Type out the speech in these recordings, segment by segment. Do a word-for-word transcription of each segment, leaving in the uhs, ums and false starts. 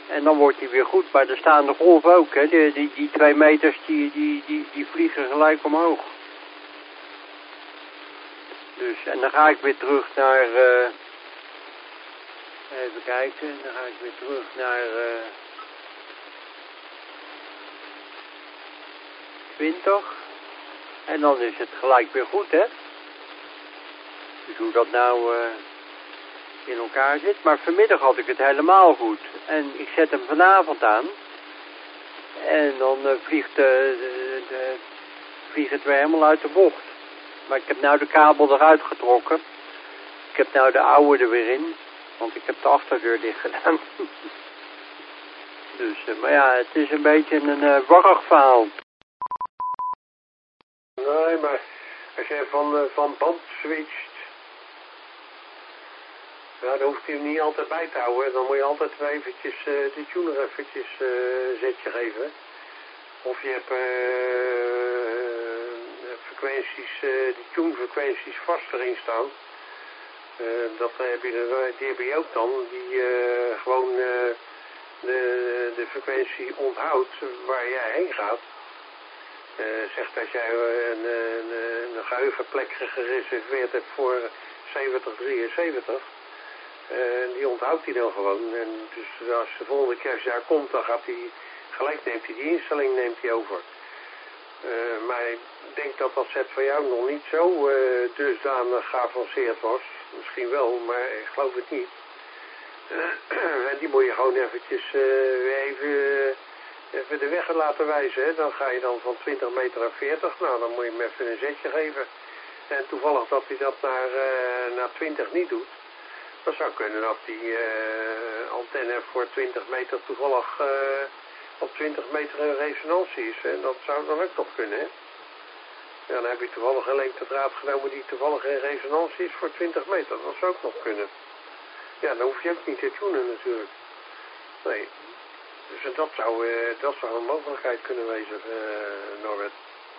En dan wordt hij weer goed. Maar de staande golf ook, hè. Die, die, die twee meters, die, die, die, die vliegen gelijk omhoog. Dus, en dan ga ik weer terug naar... Uh, even kijken. Dan ga ik weer terug naar... Uh, twintig. En dan is het gelijk weer goed, hè. Dus hoe dat nou... Uh, in elkaar zit. Maar vanmiddag had ik het helemaal goed. En ik zet hem vanavond aan. En dan uh, vliegt, uh, de, de, vliegt het weer helemaal uit de bocht. Maar ik heb nou de kabel eruit getrokken. Ik heb nou de oude er weer in. Want ik heb de achterdeur dicht gedaan. Dus, uh, maar ja, het is een beetje een uh, warrig verhaal. Nee, maar als je van, uh, van band switcht. Ja, dan hoeft hij hem niet altijd bij te houden. Dan moet je altijd eventjes uh, de tuner eventjes uh, een zetje geven. Of je hebt uh, frequenties, uh, die tunefrequenties vast erin staan. Uh, dat heb je, die heb je ook dan. Die uh, gewoon uh, de, de frequentie onthoudt waar jij heen gaat. Uh, zegt als jij een, een, een geheugenplek gereserveerd hebt voor zeventig drieënzeventig. Uh, die onthoudt hij dan gewoon. En dus als de volgende kerstjaar komt, dan gaat hij gelijk neemt hij die instelling neemt hij over. Uh, maar ik denk dat dat set van jou nog niet zo uh, dusdanig geavanceerd was. Misschien wel, maar ik geloof het niet. Uh, en die moet je gewoon eventjes uh, even, uh, even de weg laten wijzen. Hè. Dan ga je dan van twintig meter naar veertig. Nou, dan moet je hem even een zetje geven. En toevallig dat hij dat naar, uh, naar twintig niet doet. Dan zou kunnen dat die uh, antenne voor twintig meter toevallig uh, op twintig meter een resonantie is. En dat zou dan ook nog kunnen, hè? Ja, dan heb je toevallig een lengtedraad genomen die toevallig een resonantie is voor twintig meter. Dat zou ook nog kunnen. Ja, dan hoef je ook niet te tunen natuurlijk. Nee. Dus dat zou, uh, dat zou een mogelijkheid kunnen wezen, uh, Norbert.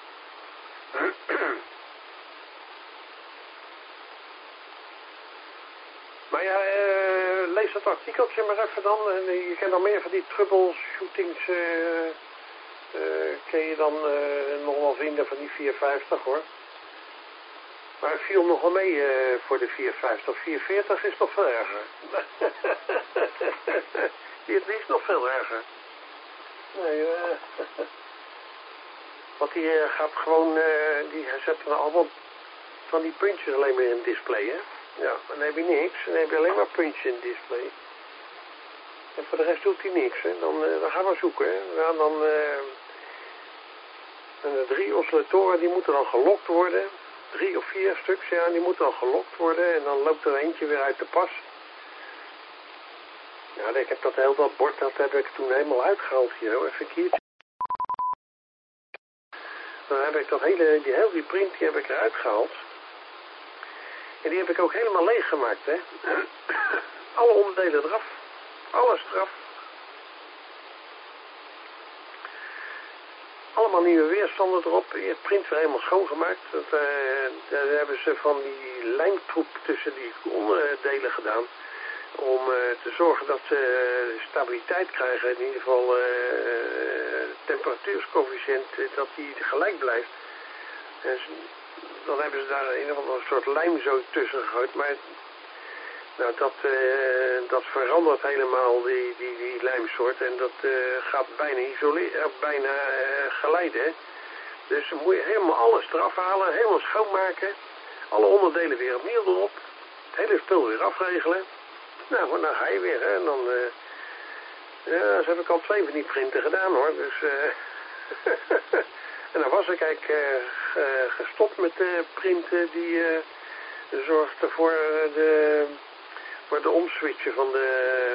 Maar ja, uh, lees dat artikeltje maar even dan. En uh, je kent dan meer van die troubleshootings. Uh, uh, kun je dan uh, nog wel vinden van die vierhonderdvijftig hoor. Maar het viel nog wel mee uh, voor de vierhonderdvijftig. vierhonderdveertig is nog veel erger. Die is nog veel erger. Nee, uh, want die uh, gaat gewoon, uh, die zet dan allemaal van die puntjes alleen maar in het display, hè. Ja, dan heb je niks. Dan heb je alleen maar puntjes in het display. En voor de rest doet hij niks. Hè. Dan, uh, dan gaan we zoeken. Hè. Ja, dan, uh, en de drie oscillatoren die moeten dan gelokt worden. Drie of vier stuks, ja, die moeten dan gelokt worden. En dan loopt er eentje weer uit de pas. Ja, ik heb dat heel dat bord, dat heb ik toen helemaal uitgehaald hier. Hoor. Even een keertje. Dan heb ik dat hele, die hele die print, die heb ik eruit gehaald. En die heb ik ook helemaal leeg gemaakt, hè. Alle onderdelen eraf. Alles eraf. Allemaal nieuwe weerstanden erop. Het print weer helemaal schoongemaakt. Dat, uh, daar hebben ze van die lijmtroep tussen die onderdelen gedaan. Om uh, te zorgen dat ze uh, stabiliteit krijgen. In ieder geval uh, temperatuurscoëfficiënt, uh, dat die gelijk blijft. En dan hebben ze daar een of andere soort lijm zo tussen gegooid. Maar nou, dat, uh, dat verandert helemaal die, die, die lijmsoort. En dat uh, gaat bijna isoleren, bijna uh, geleiden. Dus dan moet je helemaal alles eraf halen, helemaal schoonmaken. Alle onderdelen weer opnieuw erop. Het hele spul weer afregelen. Nou, dan ga je weer. Hè. En dan, uh, ja, dat heb ik al twee van die printen gedaan hoor. Dus, uh, en dan was ik eigenlijk uh, gestopt met de printen die uh, zorgden voor de, voor de omswitchen van de,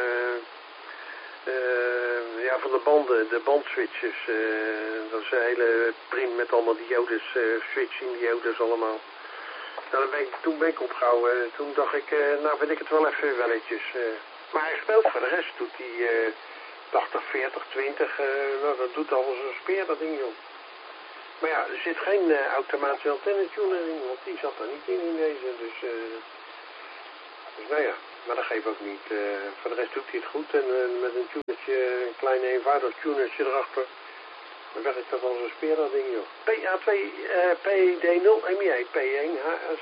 uh, ja, van de banden, de bandswitches. Uh, dat is een hele print met allemaal diodes, uh, switching diodes allemaal. Nou, dan ben ik, toen ben ik opgehouden. Toen dacht ik, uh, nou vind ik het wel even welletjes. Uh, maar hij speelt voor de rest, doet hij uh, tachtig, veertig, twintig. Uh, nou, dat doet alles een speer, dat ding, joh. Maar ja, er zit geen uh, automatische antenne tuner in, want die zat er niet in in deze. Dus, uh, dus nou ja. Maar dat geeft ook niet. Uh, voor de rest doet hij het goed. En uh, met een tunertje, een klein eenvoudig tunertje erachter. Dan werkt dat als een speer, dat ding, joh. P A twee, uh, P D nul, M I P één, H A Z.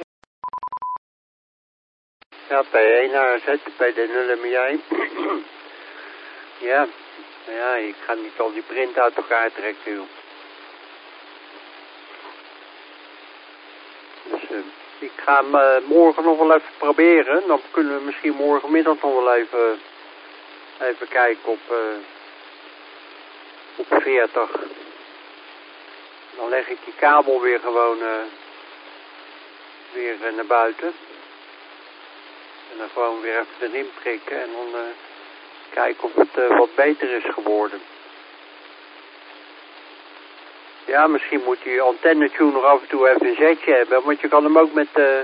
Ja, P één, H A Z, P D nul, M I Ja, ja, ik ga niet al die print uit elkaar trekken, joh. Dus uh, ik ga hem uh, morgen nog wel even proberen. Dan kunnen we misschien morgenmiddag nog wel even, even kijken op, uh, op veertig. Dan leg ik die kabel weer gewoon uh, weer uh, naar buiten. En dan gewoon weer even erin prikken en dan uh, kijken of het uh, wat beter is geworden. Ja, misschien moet die antenne-tuner af en toe even een zetje hebben, want je kan hem ook met... Uh,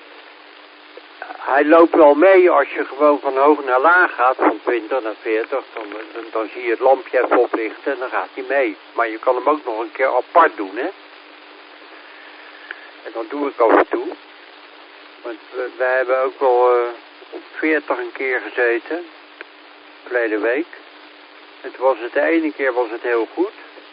hij loopt wel mee als je gewoon van hoog naar laag gaat, van twintig naar veertig, dan, dan, dan zie je het lampje even oplichten en dan gaat hij mee. Maar je kan hem ook nog een keer apart doen, hè. En dat doe ik af en toe. Want we, we hebben ook wel uh, op veertig een keer gezeten, verleden week. En toen was het de ene keer was het heel goed.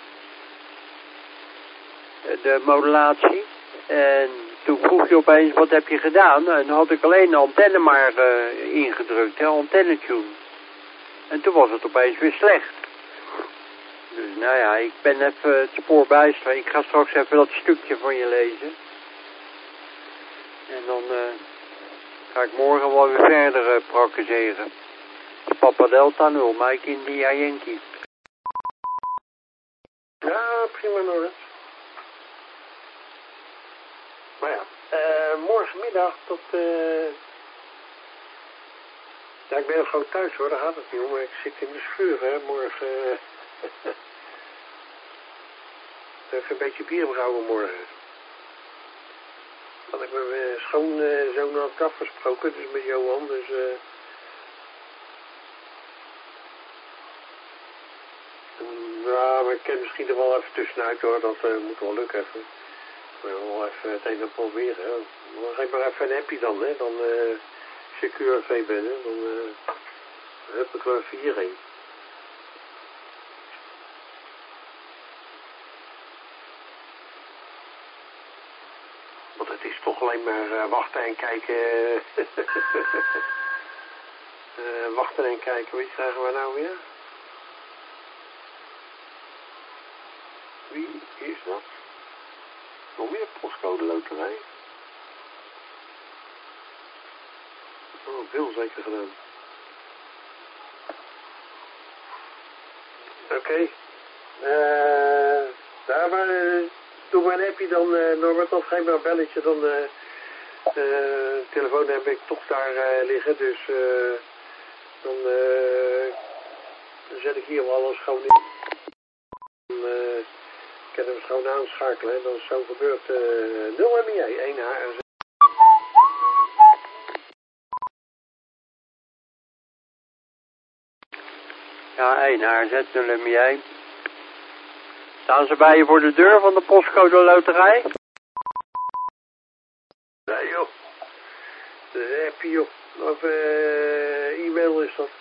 De modulatie. En toen vroeg je opeens, wat heb je gedaan? En dan had ik alleen de antenne maar uh, ingedrukt, hè, antenne-tune. En toen was het opeens weer slecht. Dus nou ja, ik ben even het spoor bijster. Ik ga straks even dat stukje van je lezen. En dan uh, ga ik morgen wel weer verder uh, praktiseren. Papa Delta nul, Mike India Yankee. Ja, prima nog. Maar ja, uh, morgenmiddag tot... Uh... Ja, ik ben nog gewoon thuis hoor, daar gaat het niet om. Maar ik zit in de schuur, hè, morgen. Uh... Even een beetje bier brouwen morgen. Dat had ik met mijn schoonzoon had ik afgesproken, dus met Johan, dus... Uh... Ja, maar ik kan misschien er wel even tussenuit hoor, dat uh, moet wel lukken even. Ik wil wel even het een en proberen. Hè. Dan geef maar even een appie dan, hè. Dan uh, als je Q R V bent, hè. Dan uh, heb ik er even hierheen. Want het is toch alleen maar uh, wachten en kijken. uh, wachten en kijken, wie krijgen we nou weer? Wie is dat? Nog meer postcode loterij? Oh, veel zeker gedaan. Oké. Okay. Uh, daar maar, uh, doe maar een appje dan, uh, Norbert, of geef maar een belletje, dan uh, uh, telefoon heb ik toch daar uh, liggen, dus uh, dan, uh, dan zet ik hier wel alles gewoon in. Dan, uh, ik kan hem gewoon aanschakelen en dan is zo gebeurt uh, nul M I E, één H R Z. Ja, één H R Z, nul M I E. Staan ze bij je voor de deur van de postcode loterij? Nee joh, de appie joh, of uh, e-mail is dat.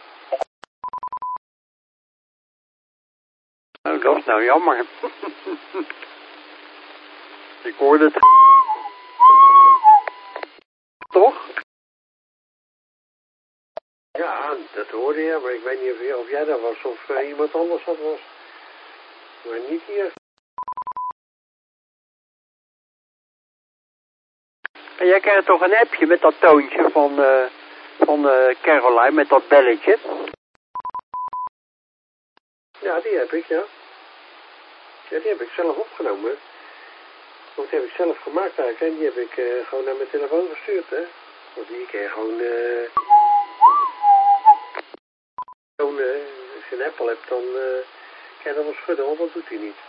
Nou, dat is nou jammer. Ik hoorde het. Toch? Ja, dat hoorde je, maar ik weet niet of, je, of jij dat was of uh, iemand anders dat was. Maar niet hier. En jij krijgt toch een appje met dat toontje van, uh, van uh, Caroline, met dat belletje? Ja, die heb ik, ja. Ja, die heb ik zelf opgenomen. Want die heb ik zelf gemaakt eigenlijk. En die heb ik uh, gewoon naar mijn telefoon gestuurd, hè. Want die kan je gewoon... Uh, gewoon uh, als je een Apple hebt, dan uh, kan je dat wel schudden, want dat doet hij niet.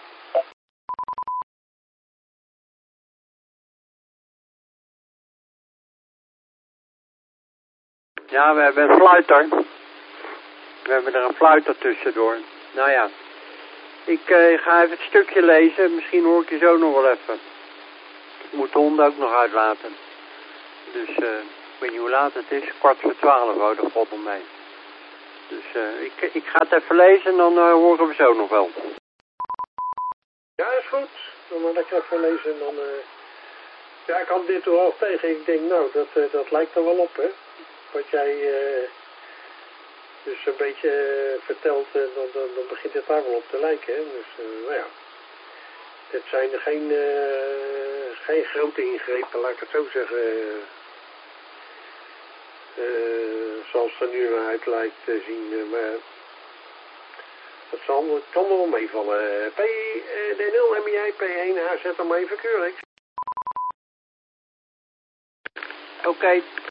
Ja, we hebben een fluiter. We hebben er een fluiter tussendoor. Nou ja. Ik uh, ga even het stukje lezen. Misschien hoor ik je zo nog wel even. Ik moet de hond ook nog uitlaten. Dus uh, Ik weet niet hoe laat het is, kwart voor twaalf, oh, dat valt nog mee. Dus uh, ik, ik ga het even lezen en dan uh, horen we zo nog wel. Ja, is goed. Dan maar lekker even lezen en dan... Uh... Ja, ik had dit toen al tegen. Ik denk, nou, dat, uh, dat lijkt er wel op, hè. Wat jij uh, dus een beetje uh, vertelt, uh, dan, dan, dan begint het daar wel op te lijken, hè. Dus, uh, nou ja. Het zijn er geen, uh, geen grote ingrepen, laat ik het zo zeggen. Uh, zoals het er nu uit lijkt te zien. Uh, maar het, zal, het kan wel meevallen. P D nul M I P één, zet hem even keurig. Oké. Okay.